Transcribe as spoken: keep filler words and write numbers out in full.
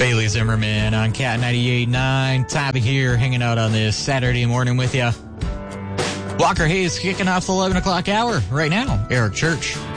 Bailey Zimmerman on Cat ninety-eight point nine. Tabby here, hanging out on this Saturday morning with you. Walker Hayes kicking off the eleven o'clock hour right now. Eric Church.